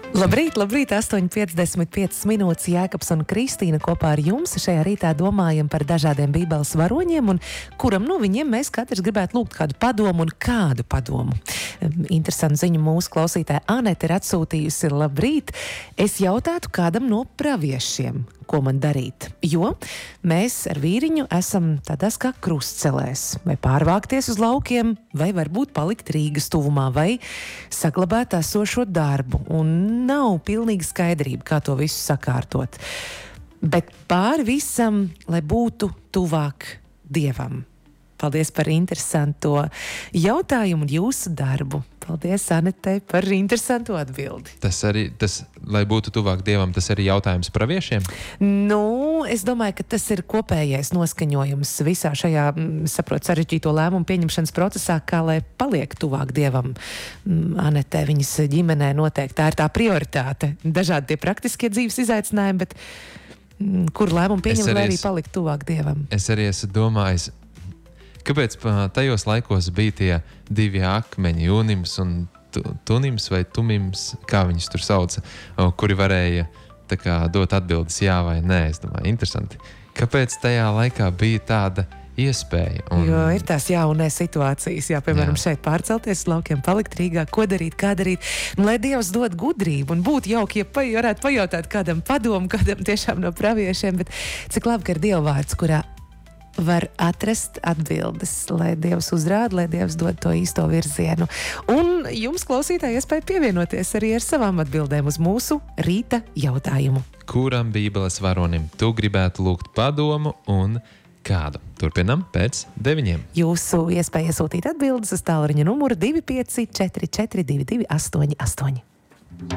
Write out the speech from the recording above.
Labrīt, 8:55 minūtes. Jēkabs un Kristīna kopā ar jums šajā rītā domājam par dažādiem bībeles varoņiem un kuram viņiem mēs katrs gribētu lūgt kādu padomu un kādu padomu. Interesantu ziņu mūsu klausītāja Anete ir atsūtījusi. Labrīt! Es jautātu kādam no praviešiem, ko man darīt, jo mēs ar vīriņu esam tādās kā krustcelēs, vai pārvākties uz laukiem, vai varbūt palikt Rīgas tuvumā, vai saglabāt esošo darbu, un nav pilnīga skaidrība, kā to visu sakārtot. Bet pāri visam, lai būtu tuvāk Dievam. Paldies par interesanto jautājumu un jūsu darbu. Paldies, Anetei, par interesantu atbildi. Tas, lai būtu tuvāk Dievam, tas arī jautājums praviešiem? Es domāju, ka tas ir kopējais noskaņojums visā šajā, sarežģīto lēmumu pieņemšanas procesā, kā lai paliek tuvāk Dievam. Anetei, viņas ģimenē noteikti tā ir tā prioritāte. Dažādi tie praktiskie dzīves izaicinājumi, bet kur lēmumu pieņemt, lai arī palikt tuvāk Dievam? Es arī esmu domājis, kāpēc tajos laikos bija tie divi akmeņi, Unims un Tunims vai Tumims, kā viņus tur sauca, kuri varēja dot atbildes jā vai nē. Es domāju, interesanti. Kāpēc tajā laikā bija tāda iespēja? Jo ir tās jā un nē situācijas, piemēram, šeit pārcelties uz laukiem, palikt Rīgā, ko darīt, kā darīt. Lai Dievs dod gudrību un būtu jauki, ja varētu pajautāt kādam padomu, kādam tiešām no praviešiem, bet cik labi, ka ir Dieva vārds, kurā var atrast atbildes, lai Dievs uzrāda, lai Dievs dod to īsto virzienu. Un jums, klausītāji, iespēja pievienoties arī ar savām atbildēm uz mūsu rīta jautājumu. Kuram bībeles varonim tu gribētu lūgt padomu un kādu? Turpinam pēc 9. Jūsu iespēja iesūtīt atbildes uz tālruņa numuru 2544 22 88.